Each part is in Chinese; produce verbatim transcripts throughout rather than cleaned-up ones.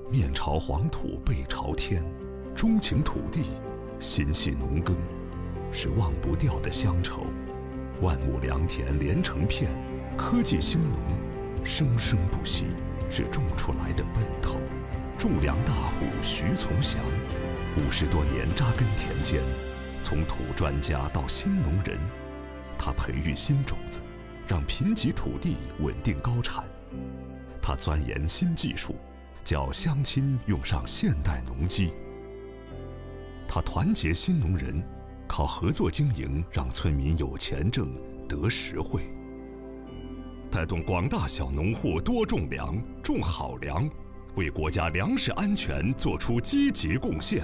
面朝黄土背朝天，钟情土地，心系农耕，是忘不掉的乡愁。万亩良田连成片，科技兴农，生生不息，是种出来的奔头。种粮大户徐从祥，五十多年扎根田间，从土专家到新农人，他培育新种子，让贫瘠土地稳定高产。他钻研新技术，叫乡亲用上现代农机。他团结新农人，靠合作经营让村民有钱挣得实惠，带动广大小农户多种粮，种好粮，为国家粮食安全做出积极贡献。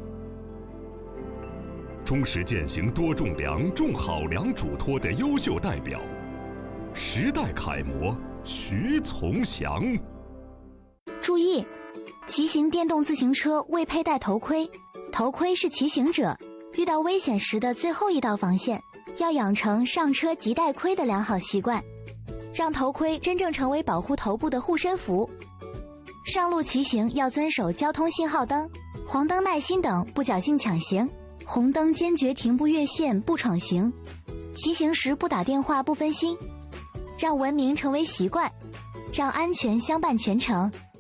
忠实践行多种粮、种好粮嘱托的优秀代表，时代楷模徐从祥。 注意，骑行电动自行车未佩戴头盔，头盔是骑行者遇到危险时的最后一道防线，要养成上车即戴盔的良好习惯，让头盔真正成为保护头部的护身符。上路骑行要遵守交通信号灯、黄灯耐心等，不侥幸抢行，红灯坚决停步越线不闯行，骑行时不打电话不分心，让文明成为习惯，让安全相伴全程。